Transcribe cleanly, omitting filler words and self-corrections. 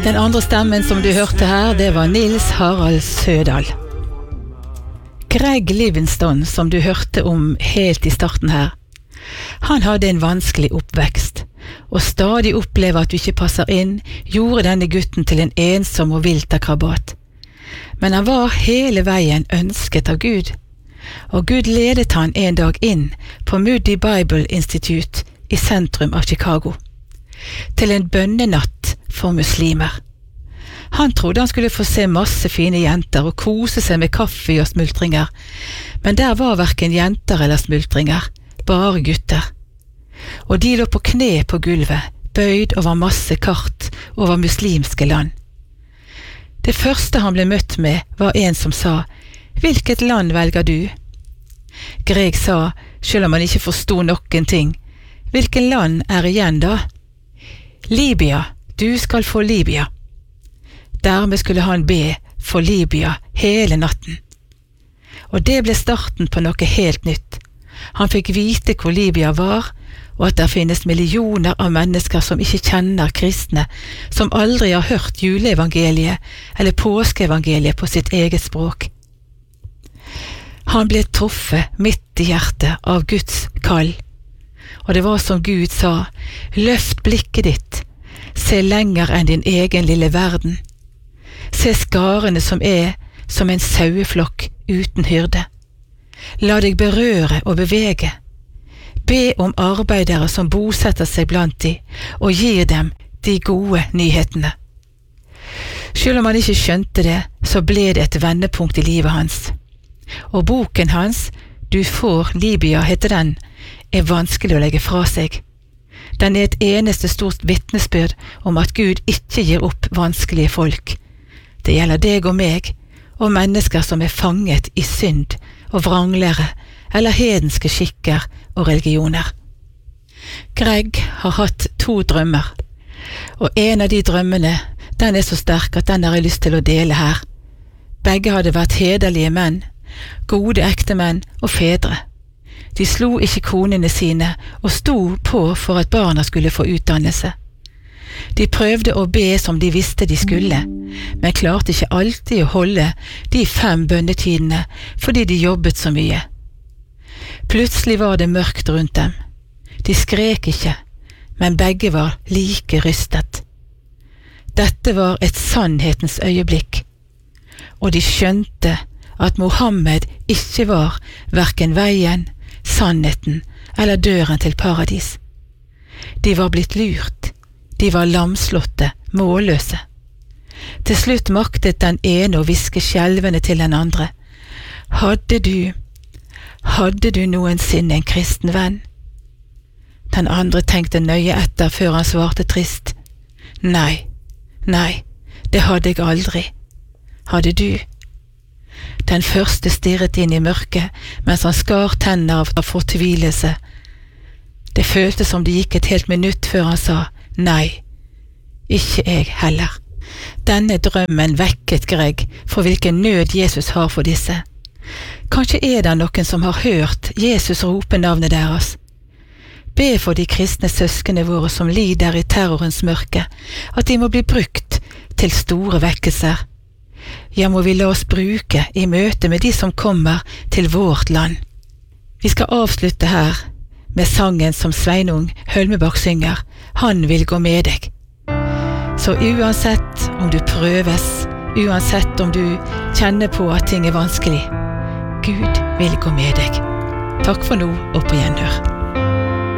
Den andre stemmen som du hørte her, det var Nils Harald Sødal. Greg Livingston, som du hørte om helt i starten her, han hadde en vanskelig oppvekst, og stadig oppleve at du ikke passer inn, gjorde denne gutten til en ensom og viltakrabat. Men han var hele veien ønsket av Gud, og Gud ledet han en dag inn på Moody Bible Institute i sentrum av Chicago, til en bønnenatt for muslimer. Han trodde han skulle få se masse fine jenter og kose seg med kaffe og smultringer, men der var hverken jenter eller smultringer, bare gutter. Og de lå på kne på gulvet, bøyd over masse kart over muslimske land. Det første han ble møtt med var en som sa, «Hvilket land velger du?» Greg sa, selv om han ikke forstod noen ting, «Hvilken land er igjen da?» «Libya, du skal få Libya». Dermed skulle han be for Libya hele natten. Og det ble starten på noe helt nytt. Han fikk vite hvor Libya var, og at det finnes millioner av mennesker som ikke kjenner kristne, som aldri har hørt juleevangeliet eller påskeevangeliet på sitt eget språk. Han ble truffet midt i hjertet av Guds kall, og det var som Gud sa, «Løft blikket ditt, se lenger enn din egen lille verden. Se skarene som er som en saueflokk uten hyrde. La deg berøre og bevege. Be om arbeidere som bosetter seg blant de, og gir dem de gode nyhetene». Selv om han ikke skjønte det, så ble det et vendepunkt i livet hans. Og boken hans, «Du får Libya» heter den, er vanskelig å legge fra seg. Den er et eneste stort vitnesbyrd om at Gud ikke gir opp vanskelige folk. Det gjelder deg og meg, og mennesker som er fanget i synd og vranglære, eller hedenske skikker og religioner. Greg har hatt 2 drømmer, og en av de drømmene, den er så sterk at den har jeg lyst til å dele her. Begge hadde vært hederlige menn, gode ektemenn og fedre. De slo ikke konene sine og sto på for at barna skulle få utdannelse. De prøvde å be som de visste de skulle, men klarte ikke alltid å holde de 5 bønnetidene fordi de jobbet så mye. Plutselig var det mørkt rundt dem. De skrek ikke, men begge var like rystet. Dette var et sannhetens øyeblikk, og de skjønte at Mohammed ikke var hverken veien, sannheten eller døren til paradis. De var blitt lurt. De var lamslåtte, målløse. Til slutt maktet den ene å hviske skjelvende til den andre. Hadde du noensinne en kristen venn? Den andre tenkte nøye etter før han svarte trist. Nei, det hadde jeg aldri. Hadde du? Den første stirret inn i mørket, mens han skar tenner av fortvilelse. Det føltes som det gikk et helt minutt før han sa, nei, ikke jeg heller. Denne drømmen vekket Greg for hvilken nød Jesus har for disse. Kanskje er det noen som har hørt Jesus rope navnet deres. Be for de kristne søskene våre som lider i terrorens mørke, at de må bli brukt til store vekkelser. Ja, må vi la oss bruke i møte med de som kommer til vårt land. Vi skal avslutte her med sangen som Sveinung Hølmebakk synger, «Han vil gå med deg». Så uansett om du prøves, uansett om du kjenner på at ting er vanskelig, Gud vil gå med deg. Takk for nå, og på gjenhør.